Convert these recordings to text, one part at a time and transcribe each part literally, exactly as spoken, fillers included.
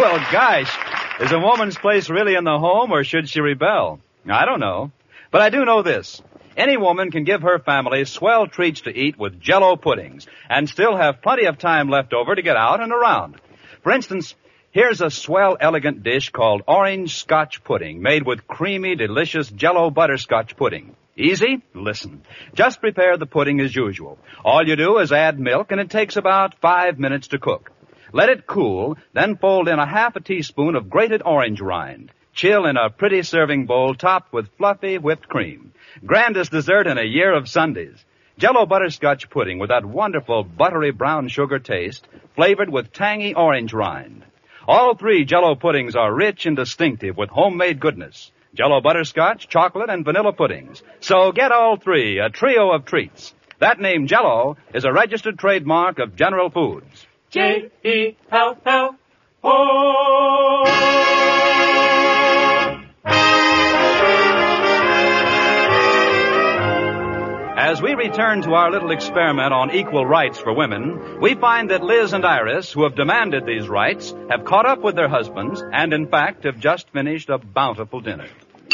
Well, gosh, is a woman's place really in the home, or should she rebel? I don't know. But I do know this. Any woman can give her family swell treats to eat with Jell-O puddings and still have plenty of time left over to get out and around. For instance, here's a swell, elegant dish called orange scotch pudding made with creamy, delicious Jell-O butterscotch pudding. Easy? Listen. Just prepare the pudding as usual. All you do is add milk, and it takes about five minutes to cook. Let it cool, then fold in a half a teaspoon of grated orange rind. Chill in a pretty serving bowl topped with fluffy whipped cream. Grandest dessert in a year of Sundays. Jell-O butterscotch pudding with that wonderful buttery brown sugar taste, flavored with tangy orange rind. All three Jell-O puddings are rich and distinctive with homemade goodness. Jell-O butterscotch, chocolate, and vanilla puddings. So get all three, a trio of treats. That name Jell-O is a registered trademark of General Foods. J E L L O As we return to our little experiment on equal rights for women, we find that Liz and Iris, who have demanded these rights, have caught up with their husbands and, in fact, have just finished a bountiful dinner.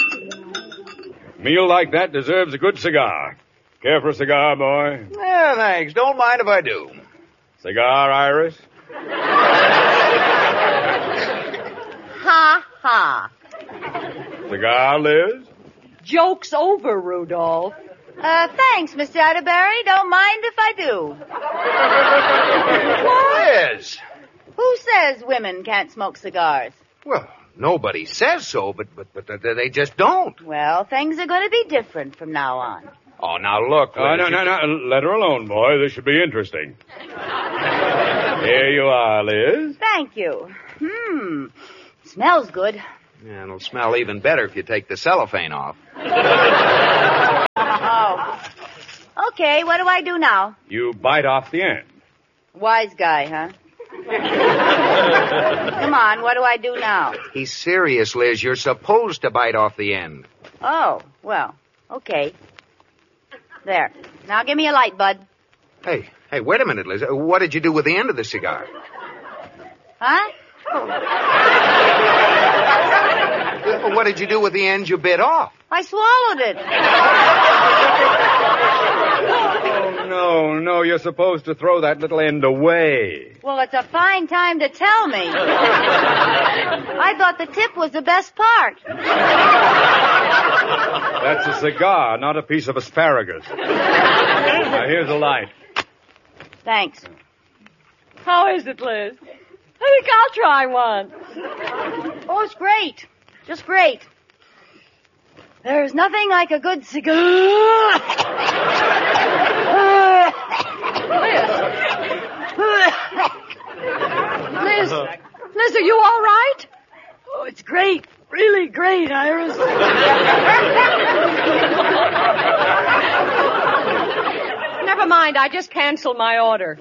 A meal like that deserves a good cigar. Care for a cigar, boy? Yeah, thanks. Don't mind if I do. Cigar, Iris? Ha, ha. Cigar, Liz? Joke's over, Rudolph. Uh, thanks, Mister Atterbury. Don't mind if I do. Liz! Who says women can't smoke cigars? Well, nobody says so, but, but, but they just don't. Well, things are going to be different from now on. Oh, now look, Liz. Oh, no, no, no. Let her alone, boy. This should be interesting. Here you are, Liz. Thank you. Hmm. Smells good. Yeah, it'll smell even better if you take the cellophane off. Oh. Okay, what do I do now? You bite off the end. Wise guy, huh? Come on, what do I do now? He's serious, Liz. You're supposed to bite off the end. Oh, well, okay. There. Now give me a light, bud. Hey, hey, wait a minute, Liz. What did you do with the end of the cigar? Huh? What did you do with the end you bit off? I swallowed it. Oh, no, no. You're supposed to throw that little end away. Well, it's a fine time to tell me. I thought the tip was the best part. That's a cigar, not a piece of asparagus. Now, here's a light. Thanks. How is it, Liz? I think I'll try one. Oh, it's great. Just great. There's nothing like a good cigar. Liz, Liz, are you all right? Oh, it's great. Really great, Iris. Never mind, I just canceled my order.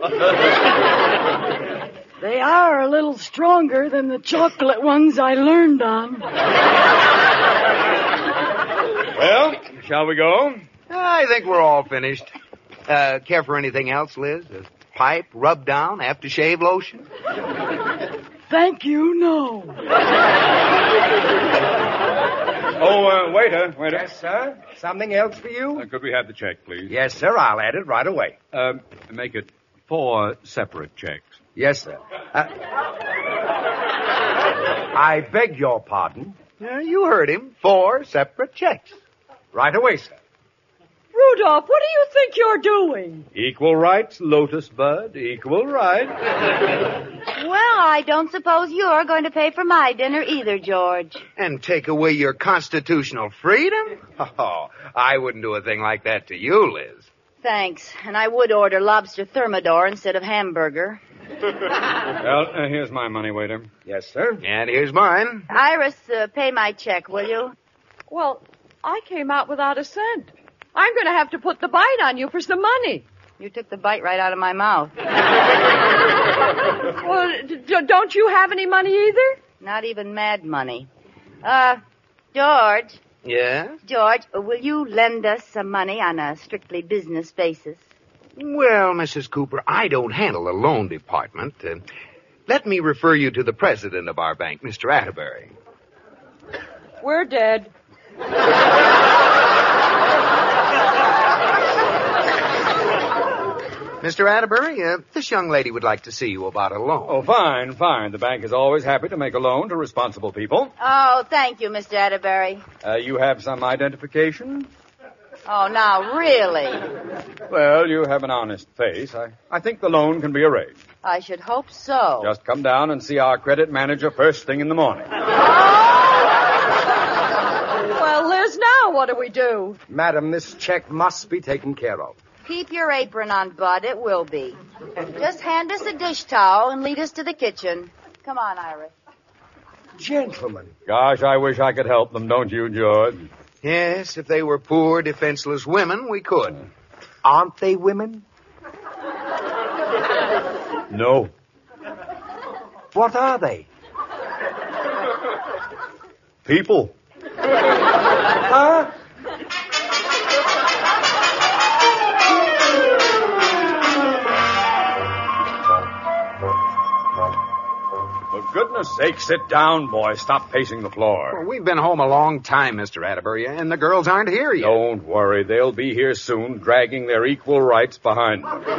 They are a little stronger than the chocolate ones I learned on. Well, shall we go? I think we're all finished. Uh, care for anything else, Liz? A pipe, rub down, aftershave lotion? Thank you, no. Oh, uh, waiter, waiter. Yes, sir. Something else for you? Uh, could we have the check, please? Yes, sir. I'll add it right away. Uh, make it four separate checks. Yes, sir. Uh, I beg your pardon. Yeah, you heard him. Four separate checks. Right away, sir. Rudolph, what do you think you're doing? Equal rights, Lotus Bud. Equal rights. Well, I don't suppose you're going to pay for my dinner either, George. And take away your constitutional freedom? Oh, I wouldn't do a thing like that to you, Liz. Thanks. And I would order lobster thermidor instead of hamburger. Well, uh, here's my money, waiter. Yes, sir. And here's mine. Iris, uh, pay my check, will you? Well, I came out without a cent. I'm going to have to put the bite on you for some money. You took the bite right out of my mouth. Well, d- d- don't you have any money either? Not even mad money. Uh, George. Yeah? George, will you lend us some money on a strictly business basis? Well, Missus Cooper, I don't handle the loan department. Uh, let me refer you to the president of our bank, Mister Atterbury. We're dead. Mister Atterbury, uh, this young lady would like to see you about a loan. Oh, fine, fine. The bank is always happy to make a loan to responsible people. Oh, thank you, Mister Atterbury. Uh, you have some identification? Oh, now, really? Well, you have an honest face. I, I think the loan can be arranged. I should hope so. Just come down and see our credit manager first thing in the morning. Well, Liz, now what do we do? Madam, this check must be taken care of. Keep your apron on, Bud. It will be. Just hand us a dish towel and lead us to the kitchen. Come on, Iris. Gentlemen. Gosh, I wish I could help them, don't you, George? Yes, if they were poor, defenseless women, we could. Aren't they women? No. What are they? People. Huh? For goodness sake, sit down, boy. Stop pacing the floor. Well, we've been home a long time, Mister Atterbury, and the girls aren't here yet. Don't worry. They'll be here soon, dragging their equal rights behind them. uh,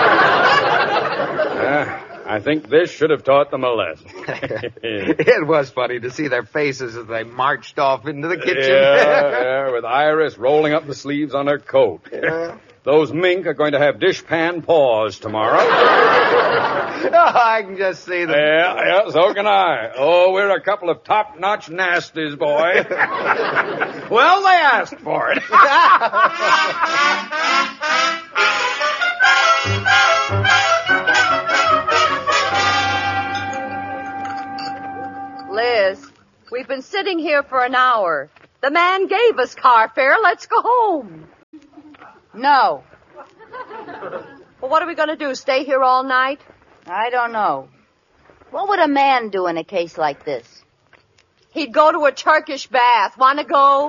I think this should have taught them a lesson. It was funny to see their faces as they marched off into the kitchen. Yeah, yeah, with Iris rolling up the sleeves on her coat. Yeah. Those mink are going to have dishpan paws tomorrow. Oh, I can just see them. Yeah, yeah, so can I. Oh, we're a couple of top-notch nasties, boy. Well, they asked for it. Liz, we've been sitting here for an hour. The man gave us car fare. Let's go home. No, Well, what are we going to do, stay here all night? I don't know. What would a man do in a case like this? He'd go to a Turkish bath. Want to go?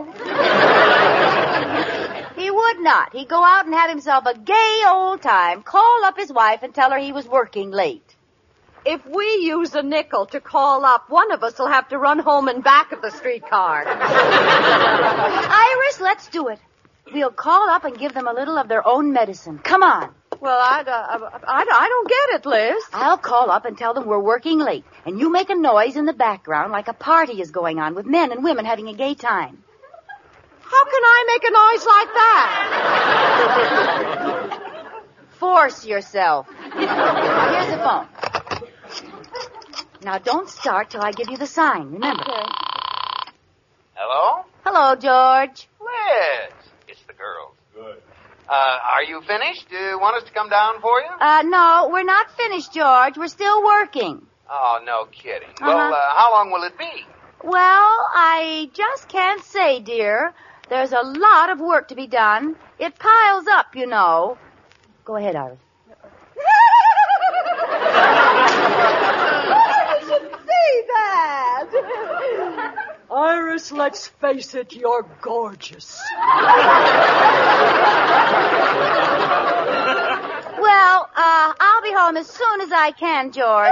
He would not. He'd go out and have himself a gay old time, call up his wife and tell her he was working late. If we use a nickel to call up, one of us will have to run home and back of the streetcar. Iris, let's do it. We'll call up and give them a little of their own medicine. Come on. Well, I, uh, I, I don't get it, Liz. I'll call up and tell them we're working late, and you make a noise in the background like a party is going on with men and women having a gay time. How can I make a noise like that? Force yourself. Now, here's the phone. Now, don't start till I give you the sign, remember. Okay. Hello? Hello, George. Liz. It's the girls. Good. Uh, are you finished? Do you want us to come down for you? Uh, no, we're not finished, George. We're still working. Oh, no kidding. Uh-huh. Well, uh, how long will it be? Well, I just can't say, dear. There's a lot of work to be done. It piles up, you know. Go ahead, Iris. I should see that. Iris, let's face it, you're gorgeous. Well, uh, I'll be home as soon as I can, George.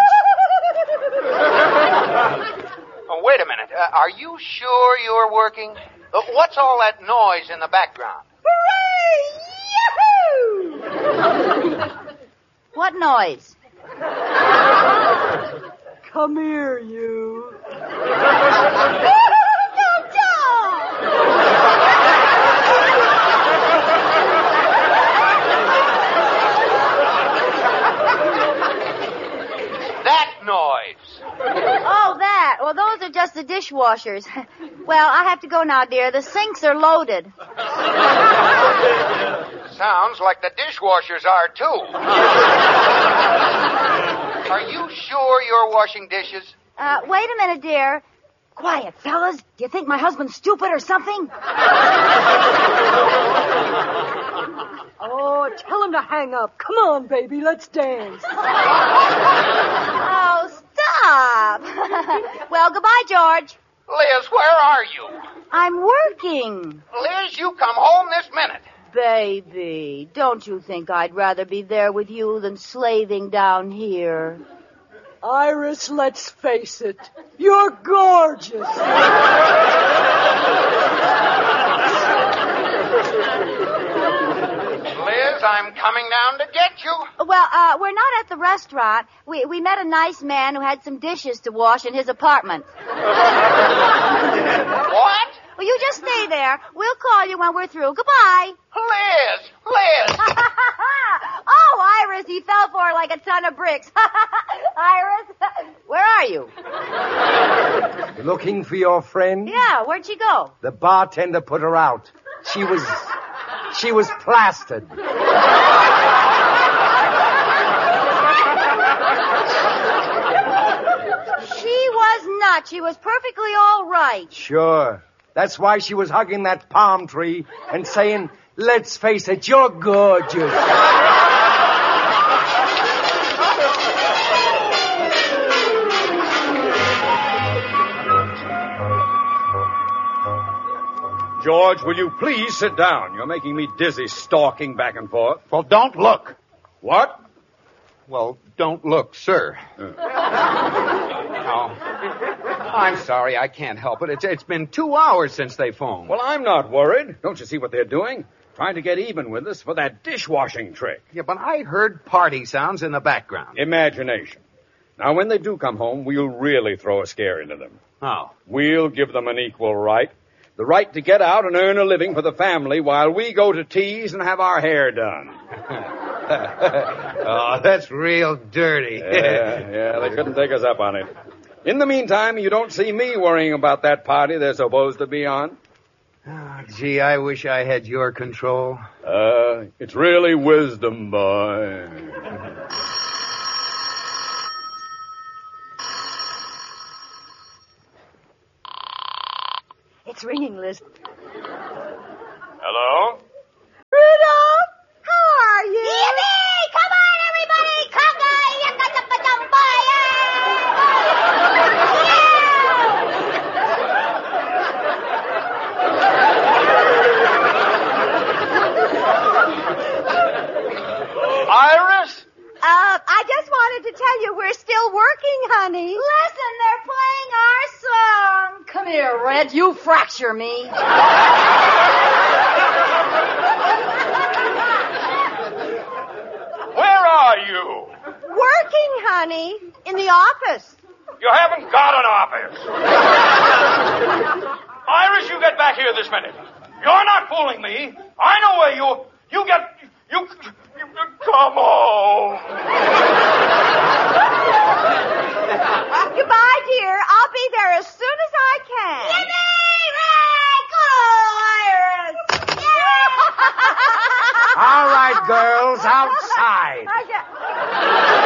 Oh, wait a minute. Uh, are you sure you're working? Uh, what's all that noise in the background? Hooray! Yahoo! What noise? Come here, you. That noise. Oh, that. Well, those are just the dishwashers. Well, I have to go now, dear. The sinks are loaded. Sounds like the dishwashers are, too. Are you sure you're washing dishes? Uh, wait a minute, dear. Quiet, fellas. Do you think my husband's stupid or something? Oh, tell him to hang up. Come on, baby, let's dance. Oh, stop. Well, goodbye, George. Liz, where are you? I'm working. Liz, you come home this minute. Baby, don't you think I'd rather be there with you than slaving down here? Iris, let's face it. You're gorgeous. Liz, I'm coming down to get you. Well, uh, we're not at the restaurant. We we met a nice man who had some dishes to wash in his apartment. What? Well, you just stay there. We'll call you when we're through. Goodbye. Liz, Liz. Oh, Iris, he fell for her like a ton of bricks. Iris, where are you? Looking for your friend? Yeah, where'd she go? The bartender put her out. She was... She was plastered. She was not. She was perfectly all right. Sure. That's why she was hugging that palm tree and saying, let's face it, you're gorgeous. George, will you please sit down? You're making me dizzy stalking back and forth. Well, don't look. What? Well, don't look, sir. Uh. Oh. I'm sorry, I can't help it. It's, it's been two hours since they phoned. Well, I'm not worried. Don't you see what they're doing? Trying to get even with us for that dishwashing trick. Yeah, but I heard party sounds in the background. Imagination. Now, when they do come home, we'll really throw a scare into them. Oh. We'll give them an equal right. The right to get out and earn a living for the family while we go to tease and have our hair done. Oh, that's real dirty. Yeah, yeah, they couldn't take us up on it. In the meantime, you don't see me worrying about that party they're supposed to be on. Oh, gee, I wish I had your control. Uh, it's really wisdom, boy. It's ringing, Liz. Hello? Rudolph, how are you? Yippee! Come on, everybody! Conga! Iris? Uh, I just wanted to tell you we're still working, honey. Listen, they're playing our song. Come here, Red. You fracture me. Where are you? Working, honey. In the office. You haven't got an office. Iris, you get back here this minute. You're not fooling me. I know where you... You get... You... you come home. Goodbye, dear. I'll be there as soon as I can. Yippee! Ray! Go, Iris! Yeah! All right, girls, outside. I just-